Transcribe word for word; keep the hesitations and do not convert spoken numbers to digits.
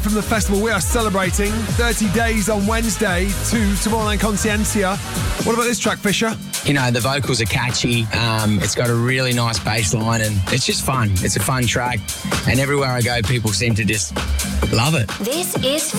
From the festival, we are celebrating thirty days on Wednesday to Tomorrowland Conscientia. What about this track, Fisher? You know, the vocals are catchy. Um, it's got a really nice bass line and it's just fun. It's a fun track. And everywhere I go, people seem to just love it. This is